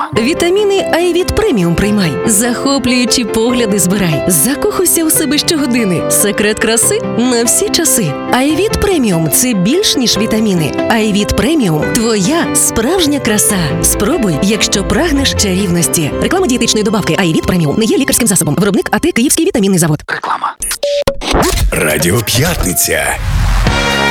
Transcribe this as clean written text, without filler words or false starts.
Вітаміни Айвіт Преміум приймай. Захоплюючі погляди збирай. Закохуйся у себе щогодини. Секрет краси на всі часи. Айвіт Преміум – це більш ніж вітаміни. Айвіт Преміум – твоя справжня краса. Спробуй, якщо прагнеш чарівності. Реклама дієтичної добавки Айвіт Преміум не є лікарським засобом. Виробник АТ Київський вітамінний завод. Радіо П'ятниця.